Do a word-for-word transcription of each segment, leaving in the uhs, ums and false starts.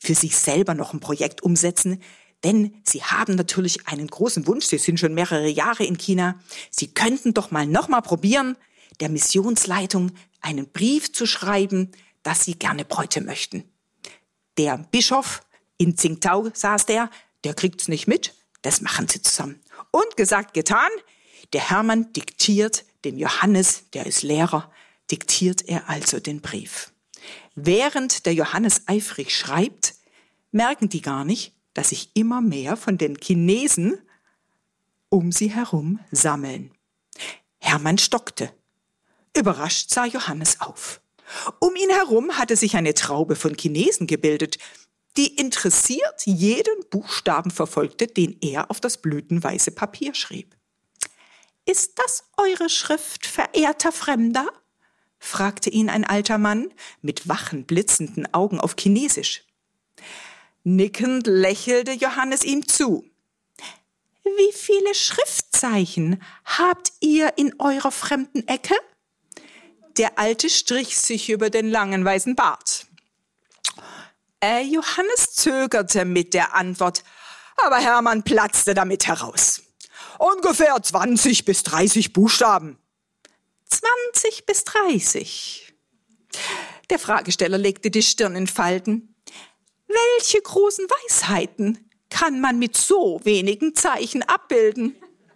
für sich selber noch ein Projekt umsetzen, denn sie haben natürlich einen großen Wunsch. Sie sind schon mehrere Jahre in China. Sie könnten doch mal noch mal probieren, der Missionsleitung einen Brief zu schreiben, dass sie gerne Bräute möchten. Der Bischof in Tsingtao saß der, der kriegt's nicht mit. Das machen sie zusammen. Und gesagt, getan. Der Hermann diktiert dem Johannes, der ist Lehrer, diktiert er also den Brief. Während der Johannes eifrig schreibt, merken die gar nicht, dass sich immer mehr von den Chinesen um sie herum sammeln. Hermann stockte. Überrascht sah Johannes auf. Um ihn herum hatte sich eine Traube von Chinesen gebildet, die interessiert jeden Buchstaben verfolgte, den er auf das blütenweiße Papier schrieb. »Ist das eure Schrift, verehrter Fremder?« fragte ihn ein alter Mann mit wachen, blitzenden Augen auf Chinesisch. Nickend lächelte Johannes ihm zu. »Wie viele Schriftzeichen habt ihr in eurer fremden Ecke?« Der Alte strich sich über den langen weißen Bart. Äh, Johannes zögerte mit der Antwort, aber Hermann platzte damit heraus. »Ungefähr zwanzig bis dreißig Buchstaben.« »zwanzig bis dreißig. Der Fragesteller legte die Stirn in Falten. »Welche großen Weisheiten kann man mit so wenigen Zeichen abbilden?«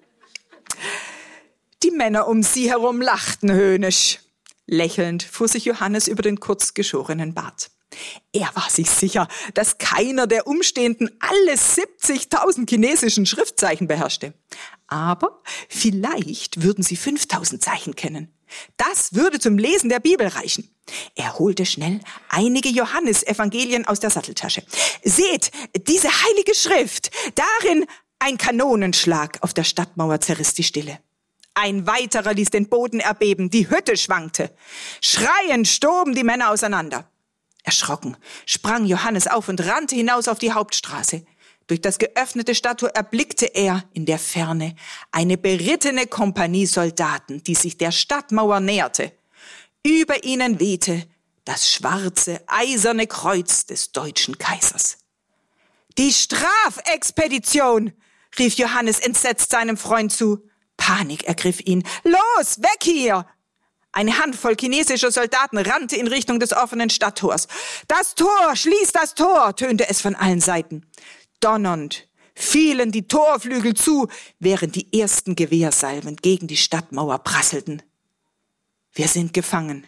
Die Männer um sie herum lachten höhnisch. Lächelnd fuhr sich Johannes über den kurz geschorenen Bart. Er war sich sicher, dass keiner der Umstehenden alle siebzigtausend chinesischen Schriftzeichen beherrschte. Aber vielleicht würden sie fünftausend Zeichen kennen. Das würde zum Lesen der Bibel reichen. Er holte schnell einige Johannesevangelien aus der Satteltasche. »Seht, diese heilige Schrift, darin ein Kanonenschlag auf der Stadtmauer zerriss die Stille. Ein weiterer ließ den Boden erbeben, die Hütte schwankte. Schreiend stoben die Männer auseinander. Erschrocken sprang Johannes auf und rannte hinaus auf die Hauptstraße. Durch das geöffnete Stadttor erblickte er in der Ferne eine berittene Kompanie Soldaten, die sich der Stadtmauer näherte. Über ihnen wehte das schwarze, eiserne Kreuz des deutschen Kaisers. »Die Strafexpedition«, rief Johannes entsetzt seinem Freund zu. Panik ergriff ihn. »Los, weg hier!« Eine Handvoll chinesischer Soldaten rannte in Richtung des offenen Stadttors. »Das Tor, schließ das Tor«, tönte es von allen Seiten. Donnernd fielen die Torflügel zu, während die ersten Gewehrsalven gegen die Stadtmauer prasselten. Wir sind gefangen.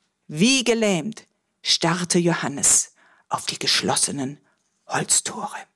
Wie gelähmt starrte Johannes auf die geschlossenen Holztore.